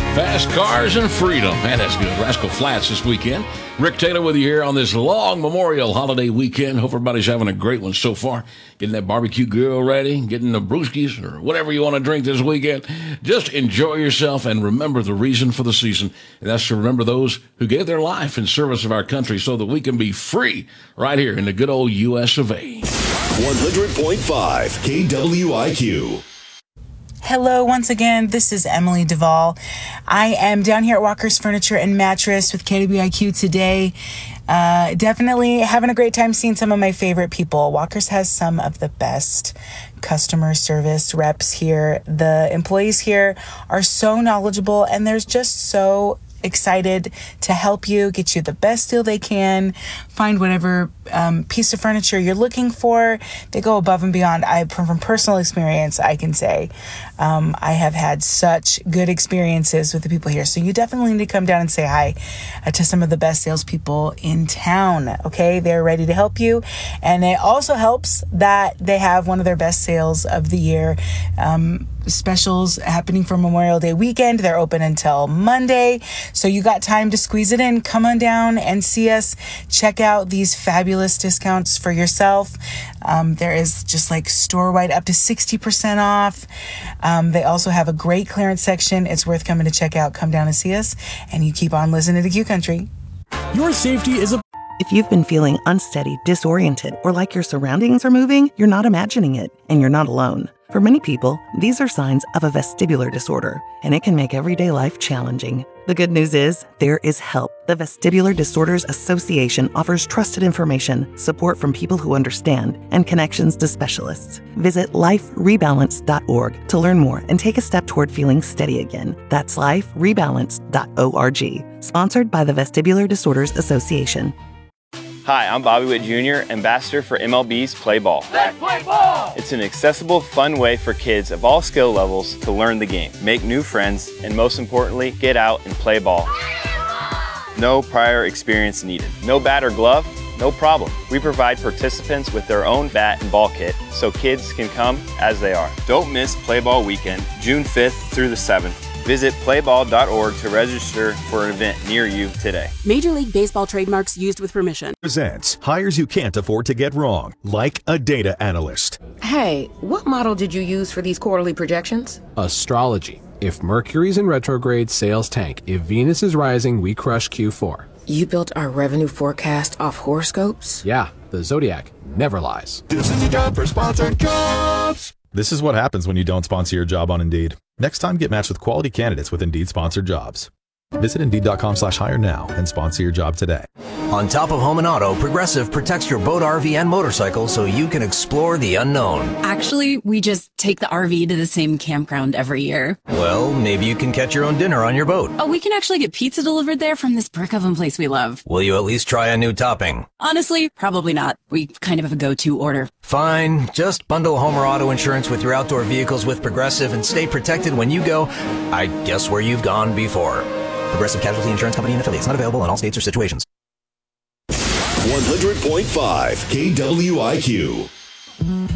Fast cars and freedom. Man, that's good. Rascal Flats this weekend. Rick Taylor with you here on this long Memorial Holiday weekend. Hope everybody's having a great one so far. Getting that barbecue grill ready, getting the brewskis or whatever you want to drink this weekend. Just enjoy yourself and remember the reason for the season. And that's to remember those who gave their life in service of our country so that we can be free right here in the good old U.S. of A. 100.5 KWIQ. Hello, once again, this is Emily Duvall. I am down here at Walker's Furniture and Mattress with KWIQ today. Definitely having a great time seeing some of my favorite people. Walker's has some of the best customer service reps here. The employees here are so knowledgeable and they're just so excited to help you, get you the best deal they can, find whatever piece of furniture you're looking for. They go above and beyond. From personal experience, I can say I have had such good experiences with the people here. So you definitely need to come down and say hi to some of the best salespeople in town. Okay, they're ready to help you, and it also helps that they have one of their best sales of the year. Specials happening for Memorial Day weekend. They're open until Monday, so you got time to squeeze it in. Come on down and see us. Check out these fabulous discounts for yourself. There is just like store-wide up to 60% off. They also have a great clearance section. It's worth coming to check out. Come down and see us, and you keep on listening to Q Country. Your safety is a... If you've been feeling unsteady, disoriented, or like your surroundings are moving, you're not imagining it, and you're not alone. For many people, these are signs of a vestibular disorder, and it can make everyday life challenging. The good news is, there is help. The Vestibular Disorders Association offers trusted information, support from people who understand, and connections to specialists. Visit liferebalance.org to learn more and take a step toward feeling steady again. That's liferebalance.org. Sponsored by the Vestibular Disorders Association. Hi, I'm Bobby Witt Jr., Ambassador for MLB's Play Ball. Let's play ball! It's an accessible, fun way for kids of all skill levels to learn the game, make new friends, and most importantly, get out and play ball. No prior experience needed. No bat or glove? No problem. We provide participants with their own bat and ball kit so kids can come as they are. Don't miss Play Ball Weekend, June 5th through the 7th. Visit playball.org to register for an event near you today. Major League Baseball trademarks used with permission. Presents hires you can't afford to get wrong, like a data analyst. Hey, what model did you use for these quarterly projections? Astrology. If Mercury's in retrograde, sales tank. If Venus is rising, we crush Q4. You built our revenue forecast off horoscopes? Yeah, the Zodiac never lies. This is your job for sponsored jobs. This is what happens when you don't sponsor your job on Indeed. Next time, get matched with quality candidates with Indeed sponsored jobs. Visit Indeed.com/hire now and sponsor your job today. On top of home and auto, Progressive protects your boat, RV, and motorcycle so you can explore the unknown. Actually, we just take the RV to the same campground every year. Well, maybe you can catch your own dinner on your boat. Oh, we can actually get pizza delivered there from this brick oven place we love. Will you at least try a new topping? Honestly, probably not. We kind of have a go-to order. Fine. Just bundle home or auto insurance with your outdoor vehicles with Progressive and stay protected when you go, I guess, where you've gone before. Progressive Casualty Insurance Company and affiliates. Not available in all states or situations. 100.5 KWIQ.